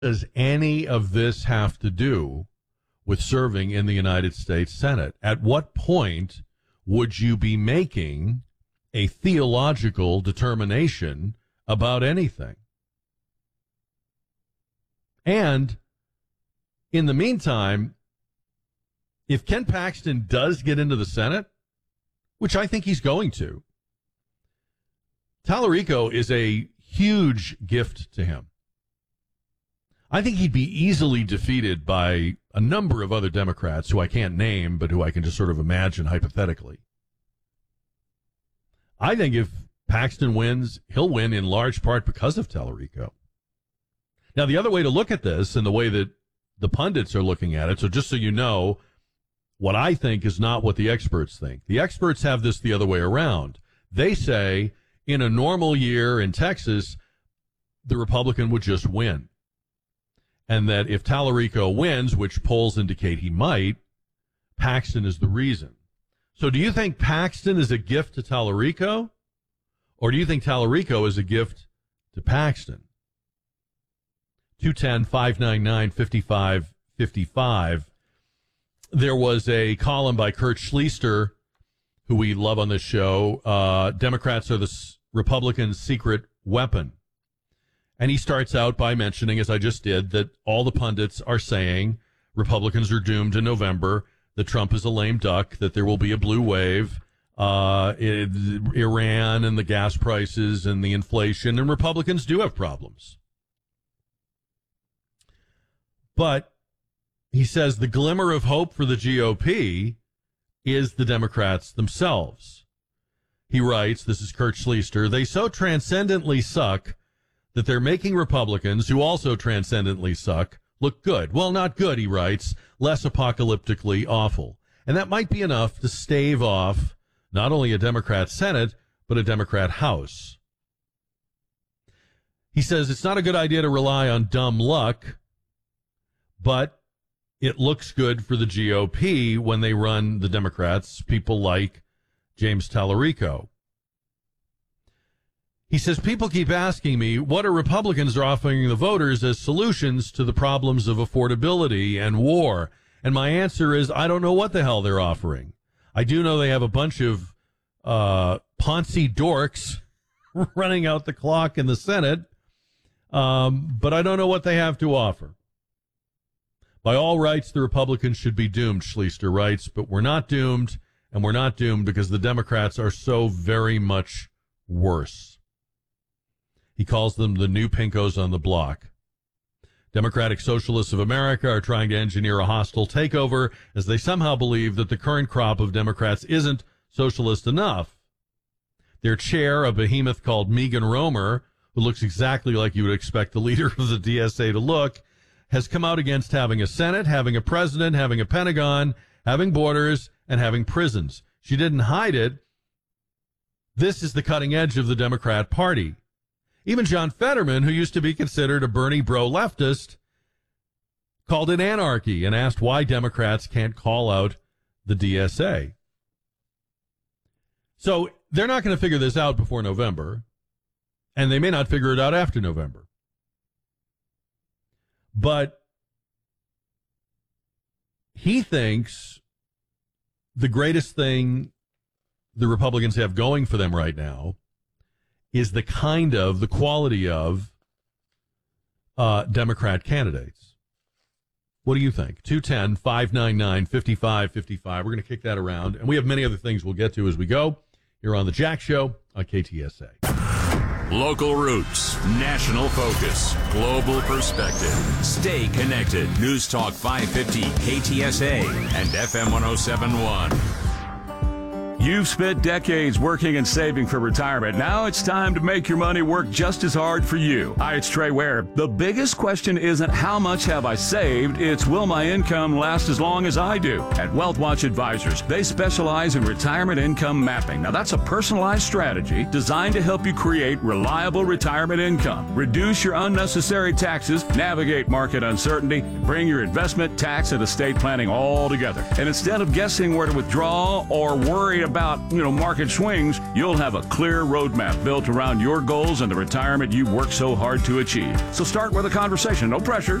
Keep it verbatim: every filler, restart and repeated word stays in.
does any of this have to do with serving in the United States Senate? At what point would you be making a theological determination about anything? And in the meantime, if Ken Paxton does get into the Senate, which I think he's going to, Tallarico is a huge gift to him. I think he'd be easily defeated by a number of other Democrats who I can't name, but who I can just sort of imagine hypothetically. I think if Paxton wins, he'll win in large part because of Tallarico. Now, the other way to look at this, and the way that the pundits are looking at it, so just so you know, what I think is not what the experts think. The experts have this the other way around. They say in a normal year in Texas, the Republican would just win. And that if Tallarico wins, which polls indicate he might, Paxton is the reason. So do you think Paxton is a gift to Tallarico? Or do you think Tallarico is a gift to Paxton? two one zero, five nine nine, five five five five. There was a column by Kurt Schliester, who we love on this show. Uh, Democrats are the s- Republicans' secret weapon. And he starts out by mentioning, as I just did, that all the pundits are saying Republicans are doomed in November, that Trump is a lame duck, that there will be a blue wave, uh, it, Iran and the gas prices and the inflation, and Republicans do have problems. But he says the glimmer of hope for the G O P is the Democrats themselves. He writes, this is Kurt Schliester, they so transcendently suck that they're making Republicans, who also transcendently suck, look good. Well, not good, he writes, less apocalyptically awful. And that might be enough to stave off not only a Democrat Senate, but a Democrat House. He says it's not a good idea to rely on dumb luck, but it looks good for the G O P when they run the Democrats, people like James Tallarico. He says, people keep asking me, what are Republicans offering the voters as solutions to the problems of affordability and war? And my answer is, I don't know what the hell they're offering. I do know they have a bunch of uh, Ponzi dorks running out the clock in the Senate, um, but I don't know what they have to offer. By all rights, the Republicans should be doomed, Schliester writes, but we're not doomed, and we're not doomed because the Democrats are so very much worse. He calls them the new pinkos on the block. Democratic Socialists of America are trying to engineer a hostile takeover as they somehow believe that the current crop of Democrats isn't socialist enough. Their chair, a behemoth called Megan Romer, who looks exactly like you would expect the leader of the D S A to look, has come out against having a Senate, having a president, having a Pentagon, having borders, and having prisons. She didn't hide it. This is the cutting edge of the Democrat Party. Even John Fetterman, who used to be considered a Bernie bro leftist, called it anarchy and asked why Democrats can't call out the D S A. So they're not going to figure this out before November, and they may not figure it out after November. But he thinks the greatest thing the Republicans have going for them right now is the kind of, the quality of uh, Democrat candidates. What do you think? two one zero, five nine nine, five five five five. We're going to kick that around. And we have many other things we'll get to as we go here on The Jack Show on K T S A. Local roots, national focus, global perspective. Stay connected. News Talk five fifty, K T S A, and F M one oh seven point one. You've spent decades working and saving for retirement. Now it's time to make your money work just as hard for you. Hi, it's Trey Ware. The biggest question isn't how much have I saved, it's will my income last as long as I do. At WealthWatch Advisors, they specialize in retirement income mapping. Now that's a personalized strategy designed to help you create reliable retirement income, reduce your unnecessary taxes, navigate market uncertainty, and bring your investment, tax, and estate planning all together. And instead of guessing where to withdraw or worry about about, you know, market swings, you'll have a clear roadmap built around your goals and the retirement you've worked so hard to achieve. So start with a conversation. No pressure.